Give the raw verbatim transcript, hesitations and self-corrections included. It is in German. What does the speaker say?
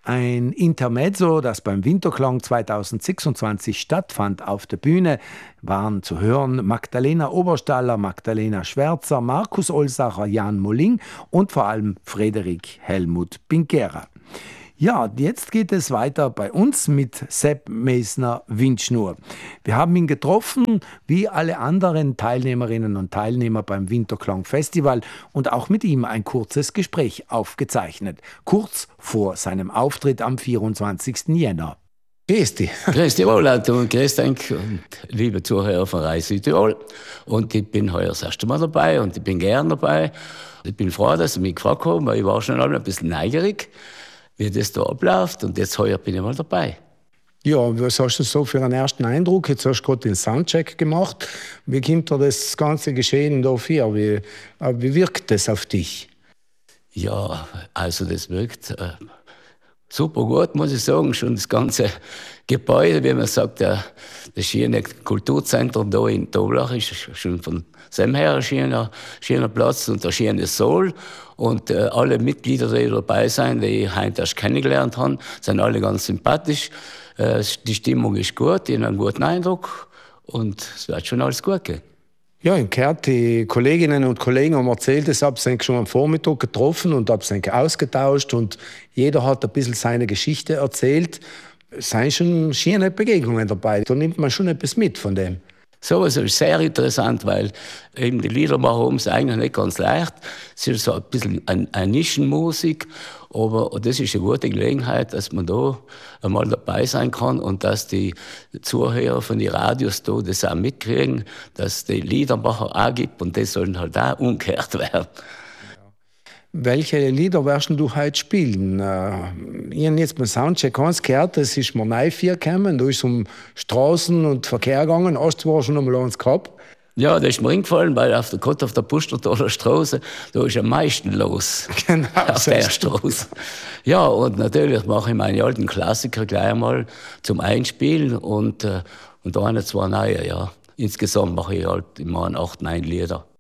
Ein Intermezzo, das beim Winterklang zweitausendsechsundzwanzig stattfand. Auf der Bühne waren zu hören Magdalena Oberstaller, Magdalena Schwärzer, Markus Olsacher, Jan Molling und vor allem Frederik Helmut Pinkera. Ja, jetzt geht es weiter bei uns mit Sepp Mesner-Windschnur. Wir haben ihn getroffen, wie alle anderen Teilnehmerinnen und Teilnehmer beim Winterklang Festival und auch mit ihm ein kurzes Gespräch aufgezeichnet, kurz vor seinem Auftritt am vierundzwanzigsten Jänner. Grüß dich. Grüß dich, Roland, und grüß dich und liebe Zuhörer von Reise Südtirol. Und ich bin heuer das erste Mal dabei und ich bin gern dabei. Ich bin froh, dass Sie mich gefragt haben, weil ich war schon ein bisschen neugierig, wie das da abläuft, und jetzt heuer bin ich mal dabei. Ja, was hast du so für einen ersten Eindruck? Jetzt hast du gerade den Soundcheck gemacht. Wie kommt da das ganze Geschehen da vor? Wie, wie wirkt das auf dich? Ja, also das wirkt äh, super gut, muss ich sagen. Schon das ganze Gebäude, wie man sagt, der, das schöne Kulturzentrum da in Toblach ist schon von dem her ein schöner, schöner Platz und ein schönes Saal. Und äh, alle Mitglieder, die dabei sind, die ich heute erst kennengelernt habe, sind alle ganz sympathisch. Äh, die Stimmung ist gut, ich habe einen guten Eindruck und es wird schon alles gut gehen. Ja, im Kehrt, die Kolleginnen und Kollegen haben erzählt, das haben sie schon am Vormittag getroffen und haben sie ausgetauscht und jeder hat ein bisschen seine Geschichte erzählt. Es sind schon schöne Begegnungen dabei, da nimmt man schon etwas mit von dem. So, also ist sehr interessant, weil eben die Liedermacher haben es eigentlich nicht ganz leicht. Es ist so ein bisschen eine, eine Nischenmusik, aber das ist eine gute Gelegenheit, dass man da einmal dabei sein kann und dass die Zuhörer von den Radios da das auch mitkriegen, dass es die Liedermacher auch gibt und das sollen halt auch umgekehrt werden. Welche Lieder wirst du heute spielen? Ich habe jetzt beim Soundcheck eins gehört, das ist mir neu vorgekommen, da ist es um Straßen und Verkehr gegangen. Hast du schon einmal eins gehabt? Ja, das ist mir eingefallen, weil auf der, auf der Pustertaler Straße, da ist am meisten los. Genau, auf der Straße. Ja, und natürlich mache ich meine alten Klassiker gleich einmal zum Einspielen und, und eine, zwei neue, ja. Insgesamt mache ich halt immer acht, neun Lieder.